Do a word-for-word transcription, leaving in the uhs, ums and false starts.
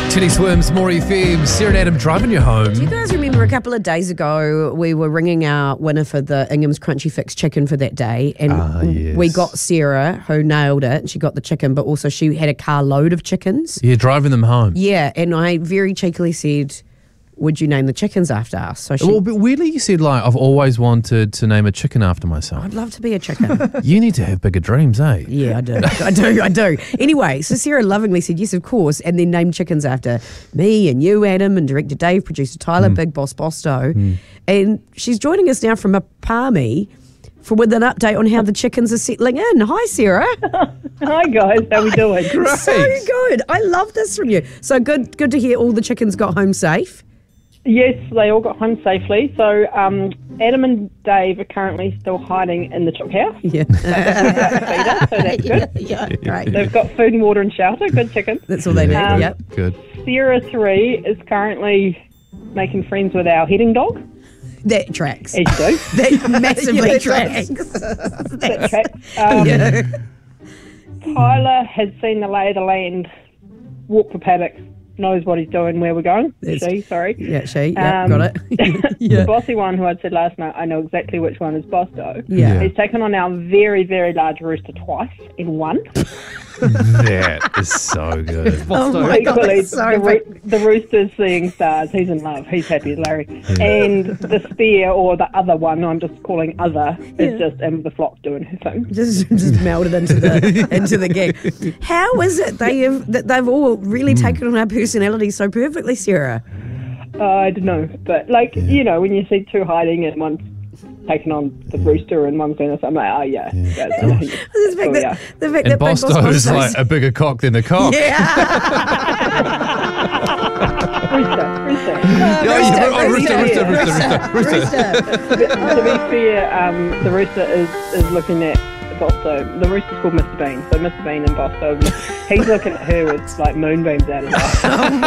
Teddy Swims, More F M, Sarah and Adam driving you home. Do you guys remember a couple of days ago we were ringing our winner for the Ingham's Crunchy Fix chicken for that day, and Ah, yes. we got Sarah, who nailed it, and she got the chicken, but also she had a car load of chickens. Yeah, driving them home. Yeah, and I very cheekily said, would you name the chickens after us? So she, Well, but weirdly you said, like, I've always wanted to name a chicken after myself. I'd love to be a chicken. You need to have bigger dreams, eh? Yeah, I do. I do. I do. Anyway, so Sarah lovingly said, yes, of course, and then named chickens after me and you, Adam, and director Dave, producer Tyler, Mm. Big Boss Bosto. Mm. And she's joining us now from a palmy for with an update on how the chickens are settling in. Hi, Sarah. Hi guys, how we doing? Great. So good. I love this from you. So good. Good to hear all the chickens got home safe. Yes, they all got home safely. So um, Adam and Dave are currently still hiding in the chook house. Yeah. Feeder, so that's good. Yeah, great. They've got food and water and shelter. Good chickens. That's all they need. Um, Yep. Good. Sarah three is currently making friends with our heading dog, That tracks. as you do. That massively Yeah, tracks. That tracks. Um, Yeah. Tyler has seen the lay of the land, walk the paddocks, knows what he's doing, where we're going. Yes. She, sorry. Yeah, she. Yeah, Um, got it. Yeah. The bossy one who I said last night, I know exactly which one is Bosto. Yeah. He's taken on our very, very large rooster twice in one. That is so good. Oh my God, Equally, that's so the, big. roo- the rooster's seeing stars. He's in love. He's happy as Larry. And the spear, or the other one, I'm just calling other, is just in the flock doing her thing. Just, just melded into the into the gang. How is it they have that they've all really taken on our personalities so perfectly, Sarah? Uh, I don't know. But, like, you know, when you see two hiding and one's taking on the rooster and one's doing this, I'm like, oh, yeah. That's, The fact oh, that yeah. the fact And that Big Boss Bosto is Bosto's- like a bigger cock than a cock. yeah. Rooster, rooster. Yeah, yeah, oh, Rooster, rooster, rooster, rooster, rooster, rooster. to, to be fair, um, the rooster is, is looking at Bosto. The rooster's called Mister Bean, so Mister Bean and Bosto. He's looking at her with like moonbeams out of his eyes.